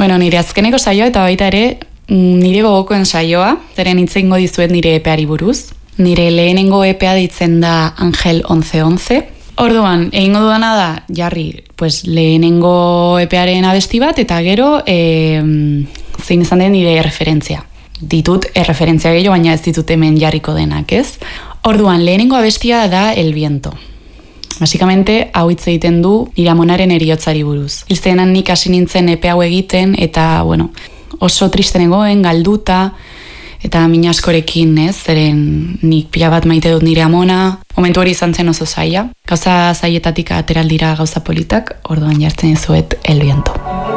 Bueno, nire azkeneko saioa eta baita ere nire gogokoen saioa, zeren hitz egingo dizuet nire epeari buruz. Nire lehenengo epea ditzen da Angel 1111. Orduan, egingo dudana da, jarri, pues, lehenengo epearen abesti bat, eta gero, zein izan den nire referentzia. Ditut erreferentzia gehiago, baina ez ditut hemen jarriko denak, ez? Orduan, lehenengo abestia da El Viento. Basikamente, hau hitz egiten du nire amonaren heriotzari buruz. Hilzenan nik hasi nintzen epe hau egiten, eta, bueno, oso triste negoen, galduta, eta min askorekin, ez, zeren nik pila bat maite dut nire amona, momentu hori izan zen oso zaila. Gauza zaietatik ateraldira gauza politak, orduan jartzen dizuet El Viento.